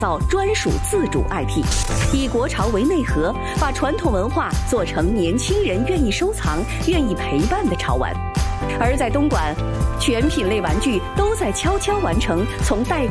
造专属自主 IP， 以国潮为内核，把传统文化做成年轻人愿意收藏、愿意陪伴的潮玩。而在东莞，全品类玩具都在悄悄完成从代